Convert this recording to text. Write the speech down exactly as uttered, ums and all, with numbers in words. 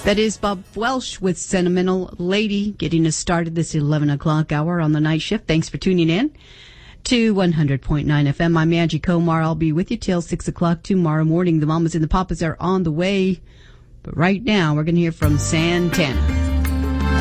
That is Bob Welsh with Sentimental Lady, getting us started this eleven o'clock hour on the night shift. Thanks for tuning in to one hundred point nine F M. I'm Angie Komar. I'll be with you till six o'clock tomorrow morning. The Mamas and the Papas are on the way. But right now, we're going to hear from Santana.